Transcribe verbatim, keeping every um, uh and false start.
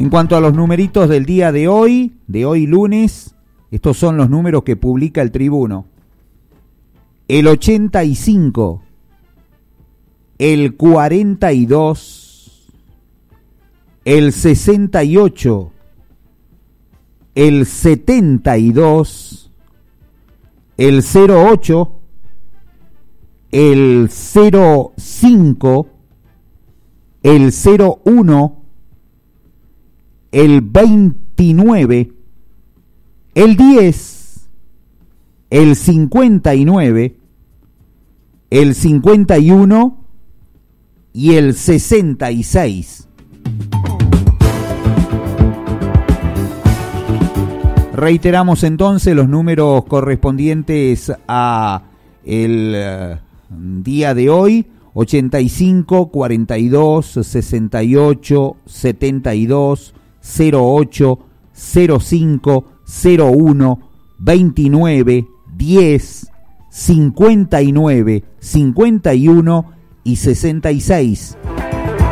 En cuanto a los numeritos del día de hoy, de hoy lunes, estos son los números que publica el Tribuno. El ochenta y cinco, el cuarenta y dos, el sesenta y ocho, el setenta y dos, el cero ocho, el cero cinco, el cero uno, el veintinueve, el diez, el cincuenta y nueve, el cincuenta y uno y el sesenta y seis. Reiteramos entonces los números correspondientes a el uh, día de hoy: ochenta y cinco, cuarenta y dos, sesenta y ocho, setenta y dos, cero ocho, cero cinco, cero uno, veintinueve, diez, cincuenta y nueve, cincuenta y uno y sesenta y seis.